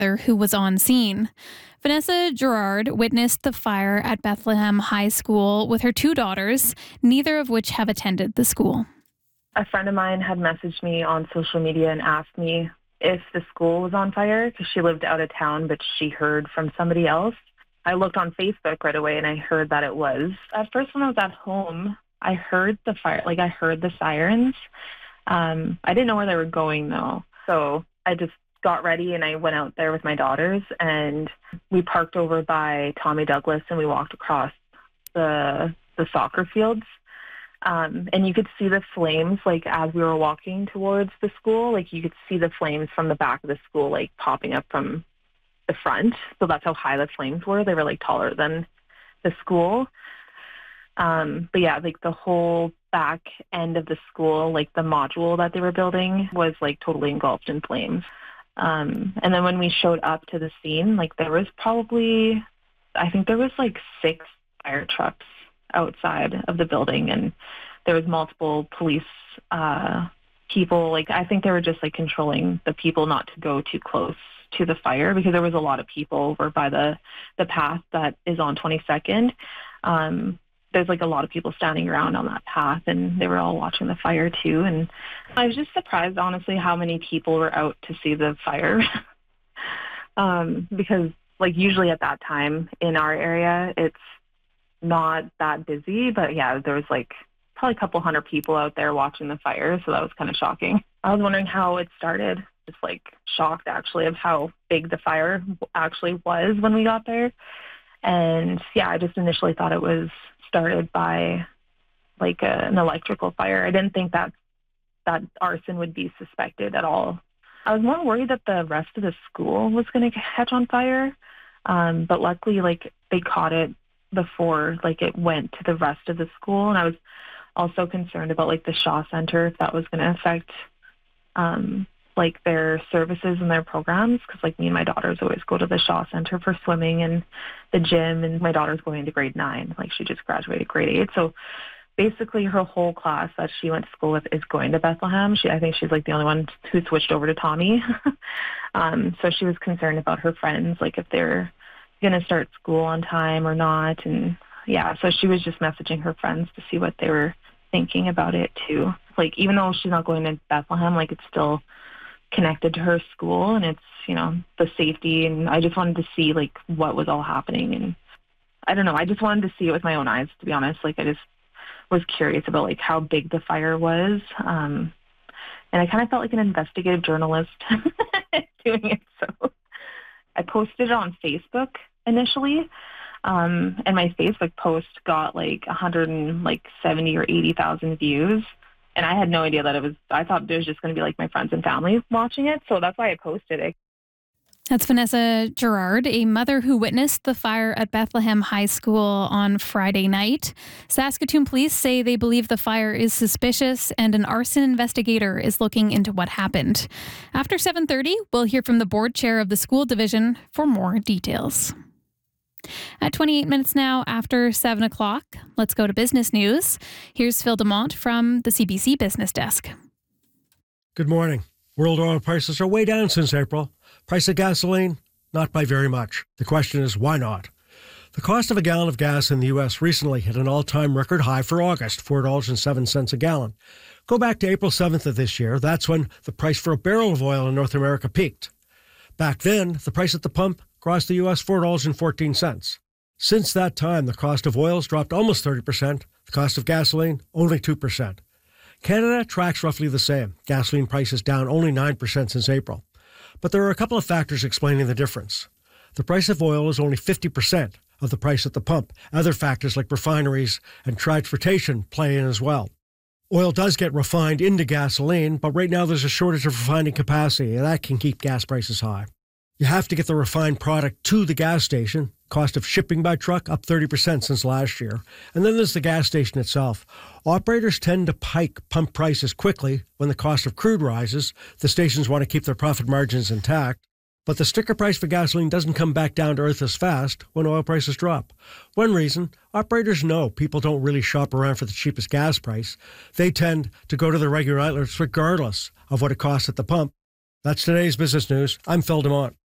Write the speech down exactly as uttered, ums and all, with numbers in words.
mother who was on scene. Vanessa Gerard witnessed the fire at Bethlehem High School with her two daughters, neither of which have attended the school. A friend of mine had messaged me on social media and asked me if the school was on fire because she lived out of town, but she heard from somebody else. I looked on Facebook right away and I heard that it was. At first when I was at home, I heard the fire, like I heard the sirens. Um, I didn't know where they were going though. So I just got ready and I went out there with my daughters and we parked over by Tommy Douglas and we walked across the the soccer fields. Um, and you could see the flames, like, as we were walking towards the school, like, you could see the flames from the back of the school, like, popping up from the front. So that's how high the flames were. They were, like, taller than the school. Um, but, yeah, like, the whole back end of the school, like, the module that they were building was, like, totally engulfed in flames. Um, and then when we showed up to the scene, like, there was probably, I think there was, like, six fire trucks outside of the building, and there was multiple police uh people. Like, I think they were just like controlling the people not to go too close to the fire because there was a lot of people over by the the path that is on twenty-second. Um there's like a lot of people standing around on that path, and they were all watching the fire too. And I was just surprised, honestly, how many people were out to see the fire. um because like usually at that time in our area it's not that busy, but yeah, there was like probably a couple hundred people out there watching the fire, so that was kind of shocking. I was wondering how it started. Just like shocked actually of how big the fire actually was when we got there. And yeah, I just initially thought it was started by like a, an electrical fire. I didn't think that that arson would be suspected at all. I was more worried that the rest of the school was going to catch on fire, um, but luckily like they caught it before like it went to the rest of the school. And I was also concerned about like the Shaw Center, if that was going to affect um like their services and their programs, because like me and my daughters always go to the Shaw Center for swimming and the gym, and my daughter's going to grade nine, like she just graduated grade eight. So basically her whole class that she went to school with is going to Bethlehem. She I think she's like the only one who switched over to Tommy. um so she was concerned about her friends, like if they're going to start school on time or not. And yeah, so she was just messaging her friends to see what they were thinking about it too. Like, even though she's not going to Bethlehem, like it's still connected to her school, and it's, you know, the safety. And I just wanted to see like what was all happening. And I don't know, I just wanted to see it with my own eyes, to be honest. Like, I just was curious about like how big the fire was. Um, and I kind of felt like an investigative journalist doing it. So I posted it on Facebook initially, um, and my Facebook post got like one hundred seventy or eighty thousand views, and I had no idea that it was. I thought it was just going to be like my friends and family watching it, so that's why I posted it. That's Vanessa Gerard, a mother who witnessed the fire at Bethlehem High School on Friday night. Saskatoon police say they believe the fire is suspicious, and an arson investigator is looking into what happened. After seven thirty, we'll hear from the board chair of the school division for more details. At twenty-eight minutes now after seven o'clock, let's go to business news. Here's Phil Demont from the C B C Business Desk. Good morning. World oil prices are way down since April. Price of gasoline, not by very much. The question is, why not? The cost of a gallon of gas in the U S recently hit an all-time record high for August, four dollars and seven cents a gallon. Go back to April seventh of this year. That's when the price for a barrel of oil in North America peaked. Back then, the price at the pump crossed the U S four dollars and fourteen cents. Since that time, the cost of oil has dropped almost thirty percent. The cost of gasoline, only two percent. Canada tracks roughly the same. Gasoline prices down only nine percent since April. But there are a couple of factors explaining the difference. The price of oil is only fifty percent of the price at the pump. Other factors like refineries and transportation play in as well. Oil does get refined into gasoline, but right now there's a shortage of refining capacity, and that can keep gas prices high. You have to get the refined product to the gas station. Cost of shipping by truck up thirty percent since last year. And then there's the gas station itself. Operators tend to hike pump prices quickly when the cost of crude rises. The stations want to keep their profit margins intact. But the sticker price for gasoline doesn't come back down to earth as fast when oil prices drop. One reason, operators know people don't really shop around for the cheapest gas price. They tend to go to the regular outlets regardless of what it costs at the pump. That's today's business news. I'm Phil Demont.